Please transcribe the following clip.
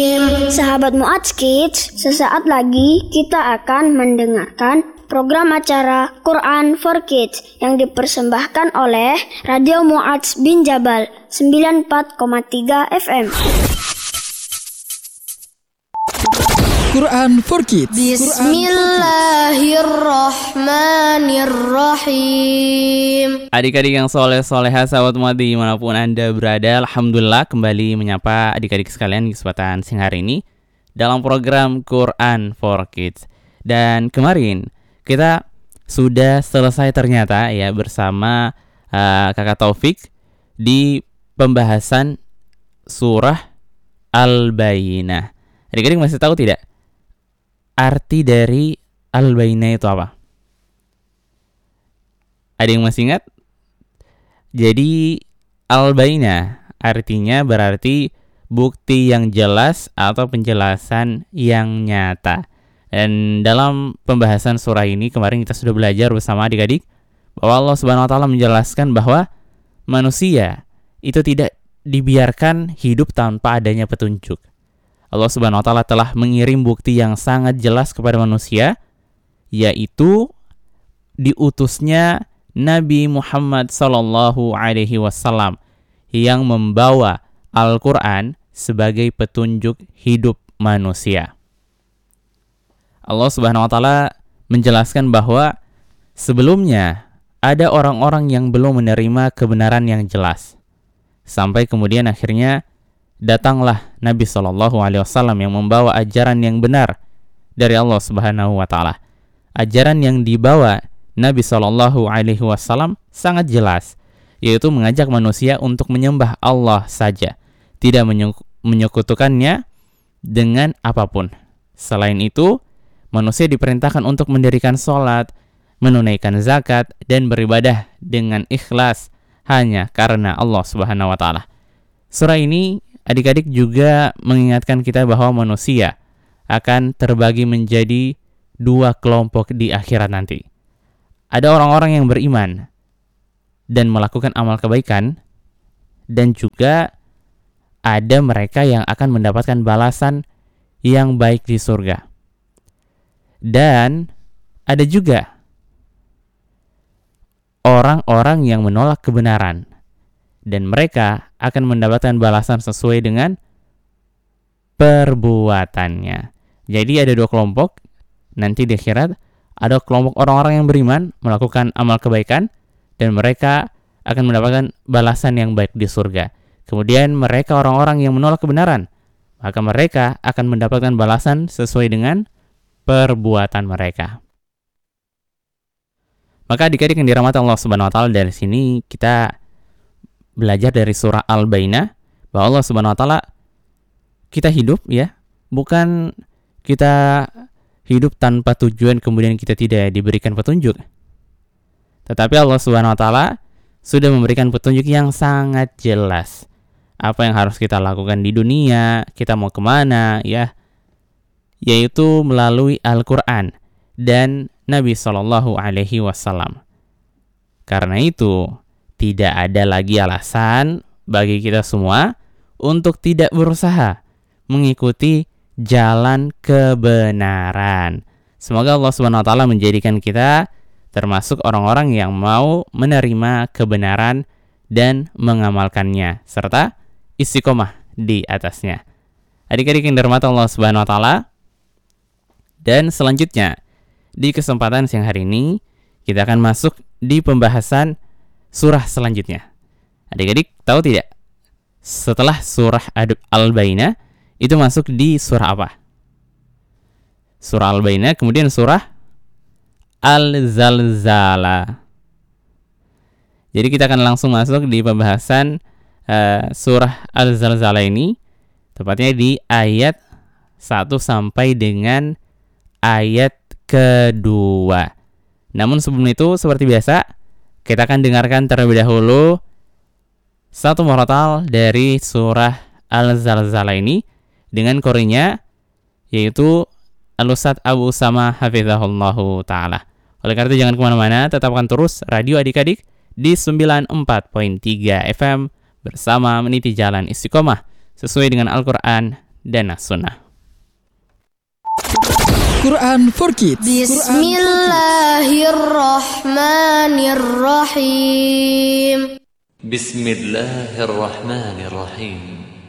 Sahabat Mu'adz Kids, sesaat lagi kita akan mendengarkan program acara Quran for Kids yang dipersembahkan oleh Radio Mu'adz bin Jabal 94,3 FM. Quran for Kids. Bismillahirrahmanirrahim. Adik-adik yang soleh-soleha, sahabat Mu'adz dimanapun Anda berada, alhamdulillah kembali menyapa adik-adik sekalian di kesempatan siang hari ini dalam program Quran for Kids. Dan kemarin kita sudah selesai ternyata ya bersama Kakak Taufik di pembahasan surah Al-Bayyinah. Adik-adik masih tahu tidak arti dari Al-Bayyinah itu apa? Ada yang masih ingat? Jadi Al-Bayyinah artinya berarti bukti yang jelas atau penjelasan yang nyata. Dan dalam pembahasan surah ini kemarin kita sudah belajar bersama adik-adik bahwa Allah Subhanahu wa taala menjelaskan bahwa manusia itu tidak dibiarkan hidup tanpa adanya petunjuk. Allah Subhanahu wa taala telah mengirim bukti yang sangat jelas kepada manusia, yaitu diutusnya Nabi Muhammad sallallahu alaihi wasallam yang membawa Al-Qur'an sebagai petunjuk hidup manusia. Allah Subhanahu wa taala menjelaskan bahwa sebelumnya ada orang-orang yang belum menerima kebenaran yang jelas. Sampai kemudian akhirnya datanglah Nabi SAW yang membawa ajaran yang benar dari Allah Subhanahu wa taala. Ajaran yang dibawa Nabi SAW sangat jelas, yaitu mengajak manusia untuk menyembah Allah saja, tidak menyekutukannya dengan apapun. Selain itu, manusia diperintahkan untuk mendirikan sholat, menunaikan zakat, dan beribadah dengan ikhlas hanya karena Allah Subhanahu wa taala. Surah ini adik-adik juga mengingatkan kita bahwa manusia akan terbagi menjadi dua kelompok di akhirat nanti. Ada orang-orang yang beriman dan melakukan amal kebaikan, dan juga ada mereka yang akan mendapatkan balasan yang baik di surga. Dan ada juga orang-orang yang menolak kebenaran, dan mereka akan mendapatkan balasan sesuai dengan perbuatannya. Jadi ada dua kelompok nanti di akhirat. Ada kelompok orang-orang yang beriman, melakukan amal kebaikan, dan mereka akan mendapatkan balasan yang baik di surga. Kemudian mereka orang-orang yang menolak kebenaran, maka mereka akan mendapatkan balasan sesuai dengan perbuatan mereka. Maka adik-adik yang dirahmati Allah Subhanahu wa taala, dari sini kita belajar dari surah Al-Bayyinah bahwa Allah Subhanahu wa taala, kita hidup ya, bukan kita hidup tanpa tujuan kemudian kita tidak diberikan petunjuk. Tetapi Allah Subhanahu wa taala sudah memberikan petunjuk yang sangat jelas. Apa yang harus kita lakukan di dunia, kita mau kemana ya, yaitu melalui Al-Qur'an dan Nabi sallallahu alaihi wasallam. Karena itu tidak ada lagi alasan bagi kita semua untuk tidak berusaha mengikuti jalan kebenaran. Semoga Allah Subhanahu wa taala menjadikan kita termasuk orang-orang yang mau menerima kebenaran dan mengamalkannya serta istiqomah di atasnya. Adik-adik yang dirahmati Allah Subhanahu wa taala, dan selanjutnya di kesempatan siang hari ini kita akan masuk di pembahasan surah selanjutnya. Adik-adik tahu tidak? Setelah surah Al-Bayyinah itu masuk di surah apa? Surah Al-Bayyinah, kemudian surah Al-Zalzalah. Jadi kita akan langsung masuk di pembahasan surah Al-Zalzalah ini, tepatnya di ayat 1 sampai dengan ayat kedua. Namun sebelum itu, seperti biasa, kita akan dengarkan terlebih dahulu satu murotal dari surah Al-Zalzalah ini dengan qorinya, yaitu Al-Ustadz Abu Usama hafizahullahu ta'ala. Oleh karena itu jangan kemana-mana, tetapkan terus radio adik-adik di 94.3 FM bersama meniti jalan istiqomah sesuai dengan Al-Quran dan As-Sunnah. Quran for Kids. Bismillahirrahmanirrahim. Bismillahirrahmanirrahim.